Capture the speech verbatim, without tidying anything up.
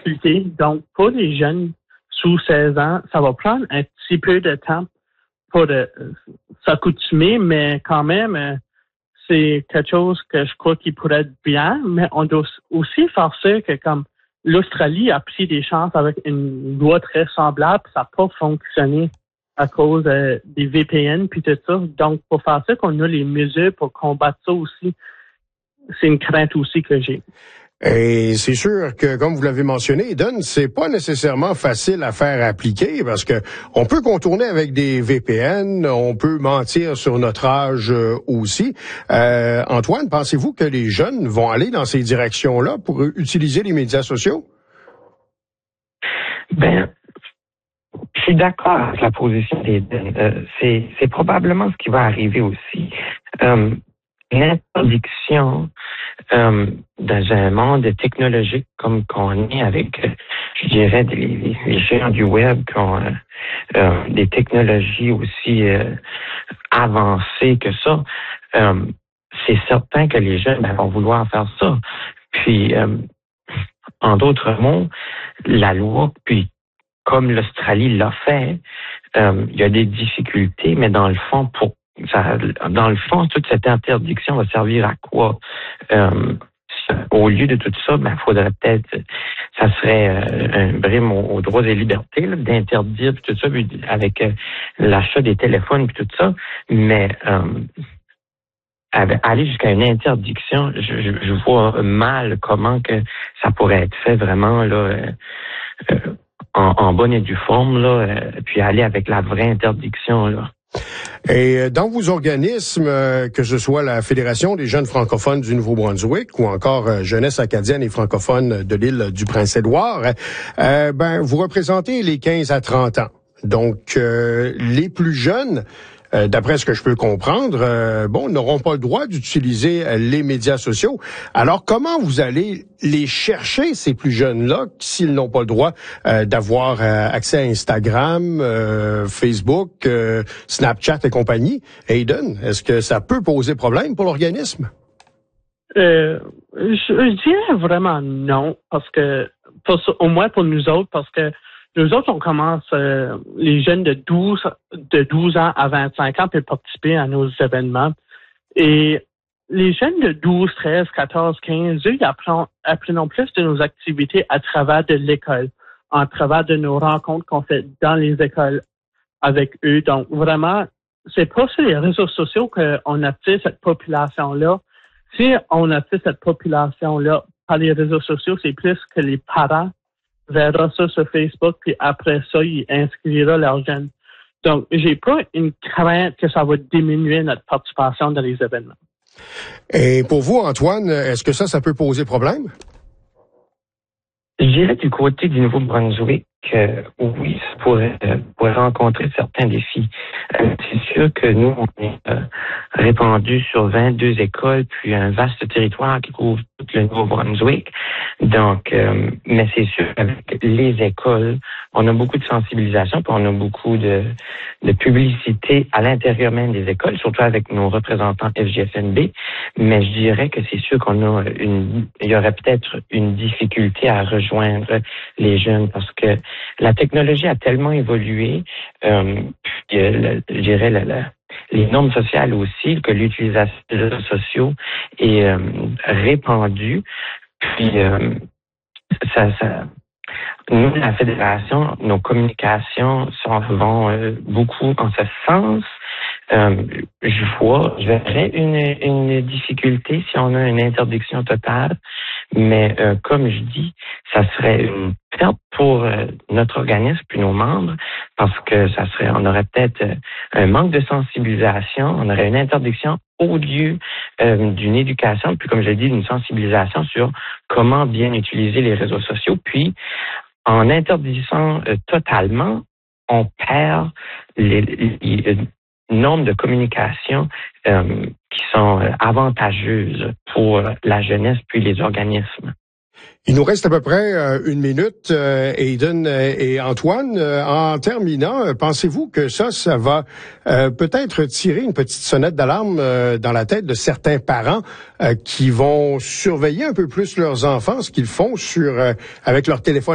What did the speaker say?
difficulté. Donc, pour les jeunes sous seize ans, ça va prendre un petit peu de temps pour euh, s'accoutumer, mais quand même, euh, c'est quelque chose que je crois qui pourrait être bien, mais on doit aussi faire ça que comme l'Australie a pris des chances avec une loi très semblable, ça n'a pas fonctionné à cause euh, des V P N puis tout ça. Donc, pour faire ça, qu'on a les mesures pour combattre ça aussi, c'est une crainte aussi que j'ai. Et c'est sûr que, comme vous l'avez mentionné, Eden, c'est pas nécessairement facile à faire appliquer parce que on peut contourner avec des V P N, on peut mentir sur notre âge euh, aussi. Euh, Antoine, pensez-vous que les jeunes vont aller dans ces directions-là pour utiliser les médias sociaux? Ben, je suis d'accord avec la position d'Eden. Euh, c'est, c'est probablement ce qui va arriver aussi. Euh, L'interdiction euh, dans un monde technologique comme qu'on est avec, euh, je dirais, des, les, les géants du web qui ont euh, euh, des technologies aussi euh, avancées que ça, euh, c'est certain que les jeunes ben, vont vouloir faire ça. Puis, euh, en d'autres mots, la loi, puis comme l'Australie l'a fait, euh, il y a des difficultés, mais dans le fond, pour Ça, dans le fond, toute cette interdiction va servir à quoi? Euh, au lieu de tout ça, ben, faudrait peut-être, ça serait euh, un brime aux, aux droits et libertés, là, d'interdire puis tout ça, puis avec euh, l'achat des téléphones puis tout ça. Mais euh, aller jusqu'à une interdiction, je, je, je vois mal comment que ça pourrait être fait vraiment là. Euh, euh, en, en bonne et due forme là, euh, puis aller avec la vraie interdiction là. Et dans vos organismes, que ce soit la Fédération des jeunes francophones du Nouveau-Brunswick ou encore Jeunesse acadienne et francophone de l'île du Prince-Édouard, euh, ben vous représentez les quinze à trente ans. Donc, euh, les plus jeunes, euh, d'après ce que je peux comprendre, euh, bon, n'auront pas le droit d'utiliser les médias sociaux. Alors, comment vous allez les chercher, ces plus jeunes-là, s'ils n'ont pas le droit euh, d'avoir euh, accès à Instagram, euh, Facebook, euh, Snapchat et compagnie? Aiden, est-ce que ça peut poser problème pour l'organisme? Euh, je, je dirais vraiment non, parce que, pour, au moins pour nous autres, parce que nous autres, on commence, euh, les jeunes de douze, de douze ans à vingt-cinq ans peuvent participer à nos événements. Et les jeunes de douze, treize, quatorze, quinze, eux, ils apprennent, apprennent plus de nos activités à travers de l'école, en travers de nos rencontres qu'on fait dans les écoles avec eux. Donc, vraiment, c'est pas sur les réseaux sociaux qu'on attire cette population-là. Si on attire cette population-là par les réseaux sociaux, c'est plus que les parents verra ça sur Facebook, puis après ça, ils inscriront leurs jeunes. Donc, j'ai pas une crainte que ça va diminuer notre participation dans les événements. Et pour vous, Antoine, est-ce que ça, ça peut poser problème? Je dirais du côté du Nouveau-Brunswick, euh, oui, ça pourrait, euh, pourrait rencontrer certains défis. Euh, c'est sûr que nous, on est euh, répandus sur vingt-deux écoles, puis un vaste territoire qui couvre tout le Nouveau-Brunswick. Donc, euh, mais c'est sûr qu'avec les écoles, on a beaucoup de sensibilisation, puis on a beaucoup de, de publicité à l'intérieur même des écoles, surtout avec nos représentants F J F N B. Mais je dirais que c'est sûr qu'on a une, il y aurait peut-être une difficulté à rejoindre les jeunes parce que la technologie a tellement évolué, euh, puis, euh, je dirais la, la, les normes sociales aussi, que l'utilisation des réseaux sociaux est euh, répandue. Puis euh, ça, ça, nous, la Fédération, nos communications s'en vont euh, beaucoup en ce sens. Euh, je vois, je verrais une, une difficulté si on a une interdiction totale, mais euh, comme je dis, ça serait une perte pour euh, notre organisme puis nos membres parce que ça serait, on aurait peut-être euh, un manque de sensibilisation, on aurait une interdiction au lieu euh, d'une éducation, puis comme je l'ai dit, d'une sensibilisation sur comment bien utiliser les réseaux sociaux, puis en interdisant euh, totalement, on perd les, les, les nombre de communications euh, qui sont euh, avantageuses pour la jeunesse puis les organismes. Il nous reste à peu près euh, une minute, euh, Aiden et Antoine. Euh, en terminant, euh, pensez-vous que ça, ça va euh, peut-être tirer une petite sonnette d'alarme euh, dans la tête de certains parents euh, qui vont surveiller un peu plus leurs enfants, ce qu'ils font sur euh, avec leur téléphone